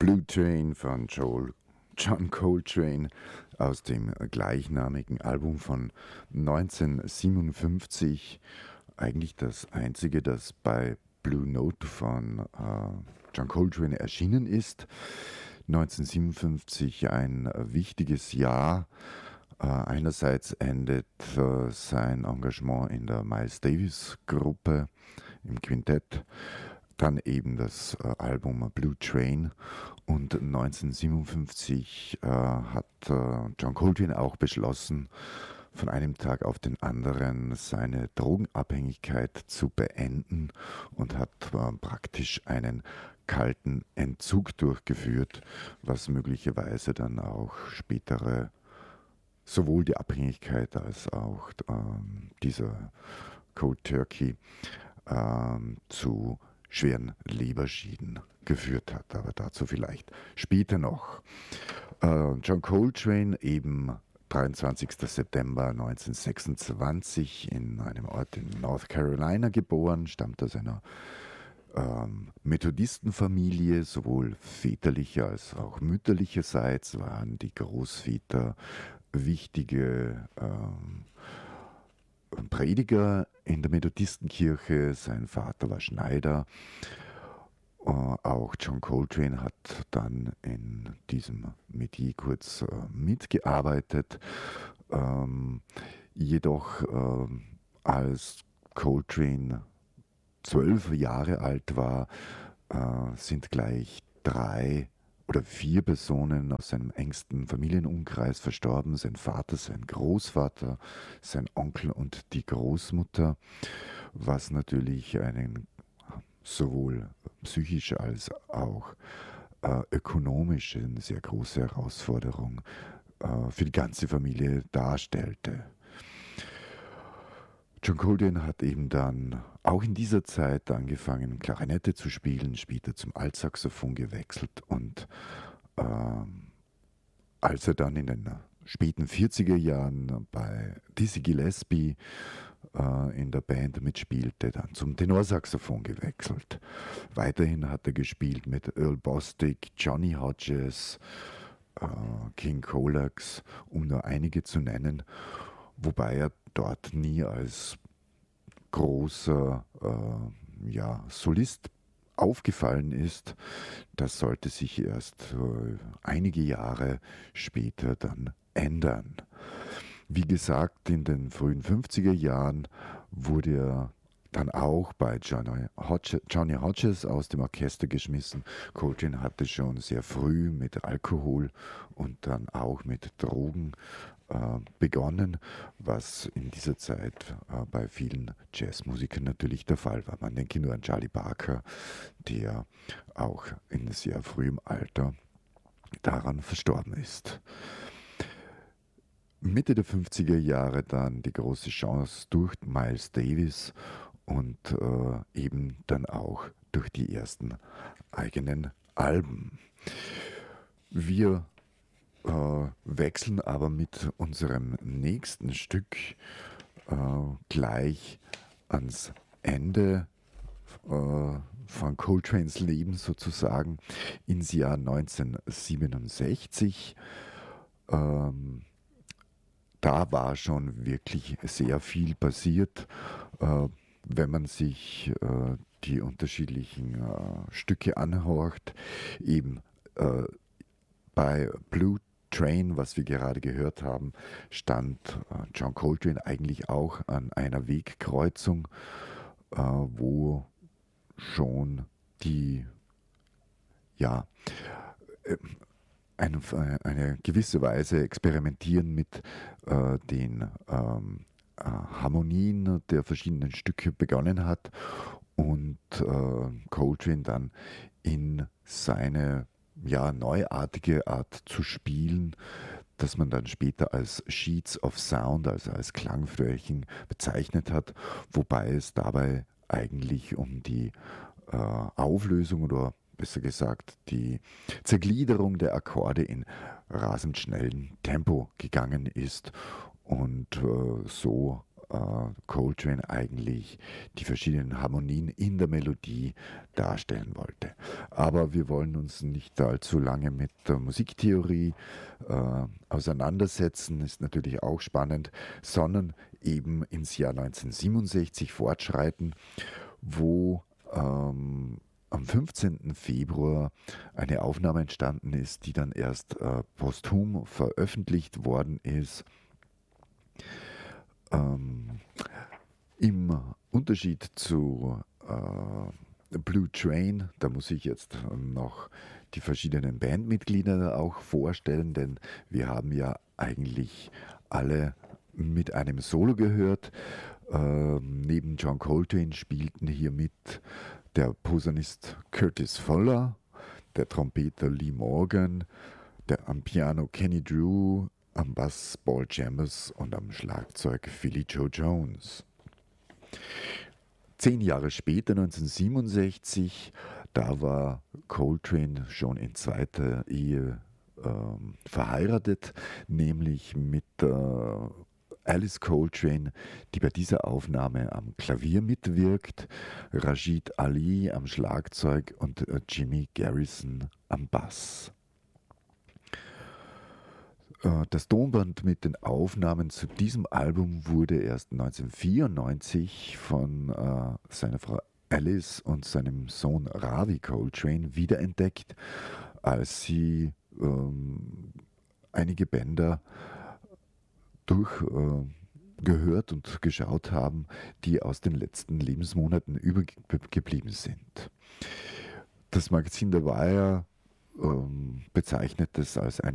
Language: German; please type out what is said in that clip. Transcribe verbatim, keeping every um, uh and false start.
Blue Train von Joel, John Coltrane aus dem gleichnamigen Album von neunzehnhundertsiebenundfünfzig. Eigentlich das einzige, das bei Blue Note von äh, John Coltrane erschienen ist. neunzehnhundertsiebenundfünfzig ein wichtiges Jahr. Äh, einerseits endet äh, sein Engagement in der Miles Davis Gruppe im Quintett. Dann eben das äh, Album Blue Train und neunzehnhundertsiebenundfünfzig äh, hat äh, John Coltrane auch beschlossen, von einem Tag auf den anderen seine Drogenabhängigkeit zu beenden und hat äh, praktisch einen kalten Entzug durchgeführt, was möglicherweise dann auch spätere sowohl die Abhängigkeit als auch ähm, dieser Cold Turkey ähm, zu schweren Leberschieden geführt hat, aber dazu vielleicht später noch. Äh, John Coltrane, eben dreiundzwanzigster September neunzehnhundertsechsundzwanzig in einem Ort in North Carolina geboren, stammt aus einer ähm, Methodistenfamilie, sowohl väterlicher als auch mütterlicherseits waren die Großväter wichtige ähm, Prediger in der Methodistenkirche, sein Vater war Schneider. Auch John Coltrane hat dann in diesem Metier kurz äh, mitgearbeitet. Ähm, jedoch äh, als Coltrane zwölf Jahre alt war, äh, sind gleich drei oder vier Personen aus seinem engsten Familienumkreis verstorben. Sein Vater, sein Großvater, sein Onkel und die Großmutter, was natürlich einen sowohl psychisch als auch äh, ökonomisch eine sehr große Herausforderung äh, für die ganze Familie darstellte. John Coltrane hat eben dann auch in dieser Zeit angefangen, Klarinette zu spielen, später zum Altsaxophon gewechselt und ähm, als er dann in den späten vierziger Jahren bei Dizzy Gillespie äh, in der Band mitspielte, dann zum Tenorsaxophon gewechselt. Weiterhin hat er gespielt mit Earl Bostic, Johnny Hodges, äh, King Colax, um nur einige zu nennen, wobei er dort nie als großer äh, ja, Solist aufgefallen ist. Das sollte sich erst äh, einige Jahre später dann ändern. Wie gesagt, in den frühen fünfziger Jahren wurde er dann auch bei Johnny Hodges, Johnny Hodges aus dem Orchester geschmissen. Coltrane hatte schon sehr früh mit Alkohol und dann auch mit Drogen äh, begonnen, was in dieser Zeit äh, bei vielen Jazzmusikern natürlich der Fall war. Man denke nur an Charlie Parker, der auch in sehr frühem Alter daran verstorben ist. Mitte der fünfziger Jahre dann die große Chance durch Miles Davis und äh, eben dann auch durch die ersten eigenen Alben. Wir äh, wechseln aber mit unserem nächsten Stück äh, gleich ans Ende äh, von Coltranes Leben sozusagen ins Jahr neunzehnhundertsiebenundsechzig. Ähm, Da war schon wirklich sehr viel passiert, äh, wenn man sich äh, die unterschiedlichen äh, Stücke anhorcht. Eben äh, bei Blue Train, was wir gerade gehört haben, stand äh, John Coltrane eigentlich auch an einer Wegkreuzung, äh, wo schon die, ja, äh, eine, eine gewisse Weise experimentieren mit äh, den ähm, äh, Harmonien der verschiedenen Stücke begonnen hat und äh, Coltrane dann in seine ja, neuartige Art zu spielen, das man dann später als Sheets of Sound, also als Klangflächen bezeichnet hat, wobei es dabei eigentlich um die äh, Auflösung oder besser gesagt die Zergliederung der Akkorde in rasend schnellem Tempo gegangen ist und äh, so äh, äh, Coltrane eigentlich die verschiedenen Harmonien in der Melodie darstellen wollte. Aber wir wollen uns nicht allzu lange mit der Musiktheorie äh, auseinandersetzen, ist natürlich auch spannend, sondern eben ins Jahr neunzehnhundertsiebenundsechzig fortschreiten, wo ähm, am fünfzehnten Februar eine Aufnahme entstanden ist, die dann erst äh, posthum veröffentlicht worden ist. Ähm, Im Unterschied zu äh, Blue Train, da muss ich jetzt noch die verschiedenen Bandmitglieder auch vorstellen, denn wir haben ja eigentlich alle mit einem Solo gehört. Ähm, neben John Coltrane spielten hier mit der Posaunist Curtis Fuller, der Trompeter Lee Morgan, der am Piano Kenny Drew, am Bass Paul Chambers und am Schlagzeug Philly Joe Jones. Zehn Jahre später, neunzehnhundertsiebenundsechzig, da war Coltrane schon in zweiter Ehe ähm, verheiratet, nämlich mit äh, Alice Coltrane, die bei dieser Aufnahme am Klavier mitwirkt, Rashid Ali am Schlagzeug und äh, Jimmy Garrison am Bass. Äh, Das Tonband mit den Aufnahmen zu diesem Album wurde erst neunzehnhundertvierundneunzig von äh, seiner Frau Alice und seinem Sohn Ravi Coltrane wiederentdeckt, als sie ähm, einige Bänder durchgehört äh, und geschaut haben, die aus den letzten Lebensmonaten übergeblieben sind. Das Magazin The Wire ähm, bezeichnet es als ein